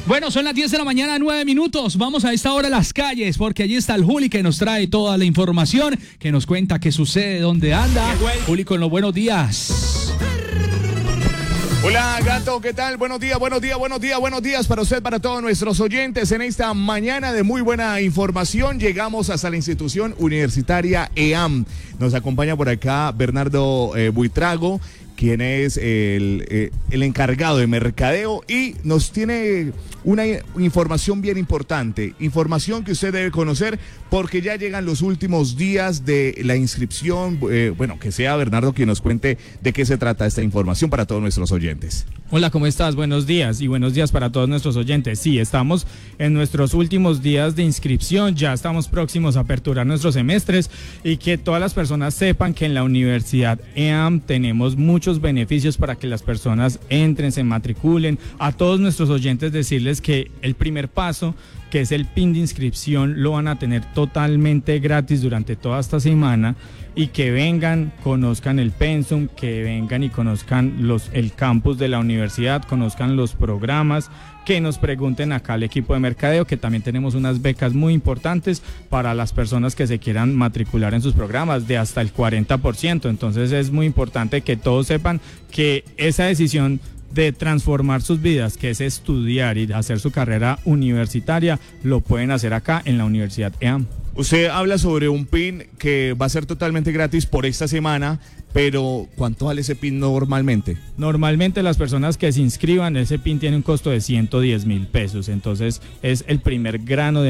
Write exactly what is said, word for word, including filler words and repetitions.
Bueno, son las diez de la mañana, nueve minutos. Vamos a esta hora a las calles, porque allí está el Juli que nos trae toda la información, que nos cuenta qué sucede, dónde anda. Juli con los buenos días. Hola, gato, ¿qué tal? Buenos días, buenos días, buenos días, buenos días para usted, para todos nuestros oyentes. En esta mañana de muy buena información, llegamos hasta la institución universitaria E A M. Nos acompaña por acá Bernardo eh, Buitrago, quien es el, eh, el encargado de mercadeo y nos tiene una información bien importante, información que usted debe conocer porque ya llegan los últimos días de la inscripción. Eh, bueno, que sea Bernardo quien nos cuente de qué se trata esta información para todos nuestros oyentes. Hola, ¿cómo estás? Buenos días y buenos días para todos nuestros oyentes. Sí, estamos en nuestros últimos días de inscripción, ya estamos próximos a aperturar nuestros semestres y que todas las personas sepan que en la Universidad E A M tenemos muchos beneficios para que las personas entren, se matriculen. A todos nuestros oyentes decirles que el primer paso, que es el pin de inscripción, lo van a tener totalmente gratis durante toda esta semana y que vengan, conozcan el pensum, que vengan y conozcan los, el campus de la universidad, conozcan los programas, que nos pregunten acá al equipo de mercadeo, que también tenemos unas becas muy importantes para las personas que se quieran matricular en sus programas de hasta el cuarenta por ciento. Entonces es muy importante que todos sepan que esa decisión de transformar sus vidas, que es estudiar y hacer su carrera universitaria, lo pueden hacer acá en la Universidad E A M. Usted habla sobre un pin que va a ser totalmente gratis por esta semana, pero ¿cuánto vale ese pin normalmente? Normalmente las personas que se inscriban, ese pin tiene un costo de ciento diez mil pesos, entonces es el primer grano de